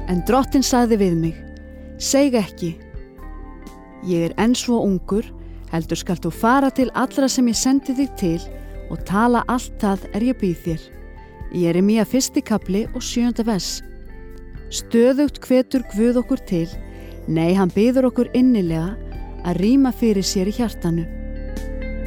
En Drottinn sagði við mig, seg ekki, ég enn svo ungur, heldur skalt þú fara til allra sem ég sendi þig til og tala allt það ég býð þér. Jeremía 1. kafli og 7. vers. Stöðugt hvetur Guð okkur til, nei, hann biður okkur innilega að rýma fyrir sér í hjartanu.